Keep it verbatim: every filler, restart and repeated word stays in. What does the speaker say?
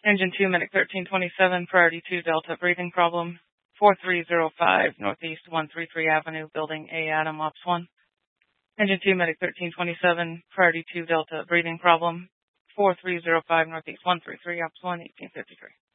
Engine two, Medic thirteen twenty-seven, Priority two, Delta, breathing problem. four three zero five, Northeast one thirty-three Avenue, Building A, Adam, Ops one. Engine two, Medic thirteen twenty-seven, Priority two, Delta, breathing problem. four three zero five, Northeast one thirty-three, Ops one, eighteen fifty-three.